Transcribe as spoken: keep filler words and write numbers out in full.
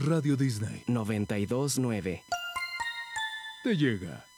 Radio Disney noventa y dos nueve. te llega.